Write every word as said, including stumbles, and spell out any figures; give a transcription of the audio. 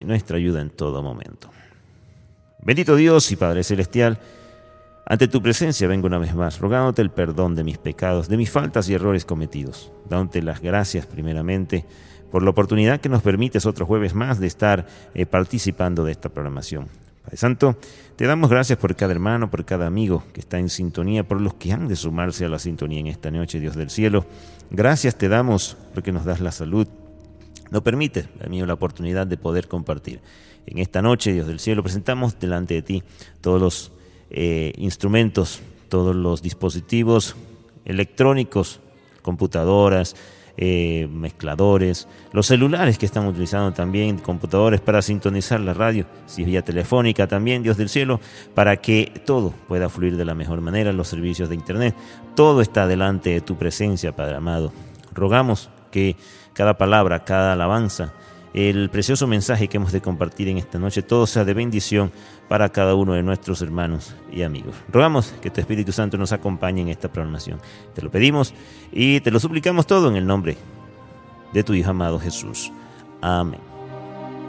nuestra ayuda en todo momento. Bendito Dios y Padre Celestial, ante tu presencia vengo una vez más, rogándote el perdón de mis pecados, de mis faltas y errores cometidos, dándote las gracias primeramente por la oportunidad que nos permites otro jueves más de estar eh, participando de esta programación. Padre Santo, te damos gracias por cada hermano, por cada amigo que está en sintonía, por los que han de sumarse a la sintonía en esta noche, Dios del cielo. Gracias te damos porque nos das la salud, nos permite, amigo, la oportunidad de poder compartir. En esta noche, Dios del cielo, presentamos delante de ti todos los eh, instrumentos, todos los dispositivos electrónicos, computadoras, eh, mezcladores, los celulares que están utilizando también, computadores para sintonizar la radio, si es vía telefónica también, Dios del cielo, para que todo pueda fluir de la mejor manera, los servicios de internet, todo está delante de tu presencia, Padre amado. Rogamos que cada palabra, cada alabanza, el precioso mensaje que hemos de compartir en esta noche, todo sea de bendición para cada uno de nuestros hermanos y amigos. Rogamos que tu Espíritu Santo nos acompañe en esta programación. Te lo pedimos y te lo suplicamos todo en el nombre de tu Hijo amado Jesús. Amén.